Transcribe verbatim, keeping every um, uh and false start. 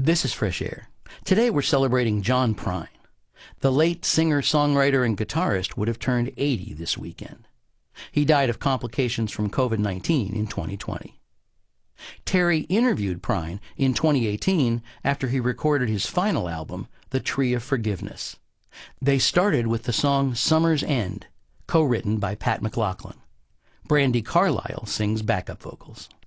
This is Fresh Air. Today we're celebrating John Prine. The late singer, songwriter, and guitarist would have turned eighty this weekend. He died of complications from COVID nineteen in twenty twenty. Terry interviewed Prine in twenty eighteen after he recorded his final album, The Tree of Forgiveness. They started with the song Summer's End, co-written by Pat McLaughlin. Brandi Carlile sings backup vocals.